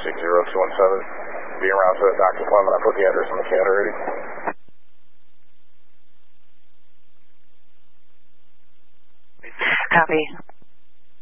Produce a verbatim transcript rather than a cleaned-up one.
six zero two one seven. Be around for the doctor's appointment. I put the address on the cat already. Copy.